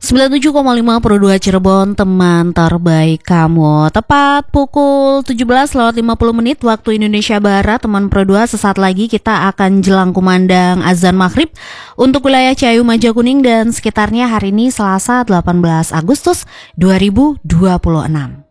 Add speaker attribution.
Speaker 1: 97,5 Pro 2 Cirebon, teman terbaik kamu. Tepat pukul 17:50 waktu Indonesia Barat, teman Pro 2, sesaat lagi kita akan jelang kumandang azan maghrib untuk wilayah Ciayu, Majakuning dan sekitarnya hari ini Selasa 18 Agustus 2026.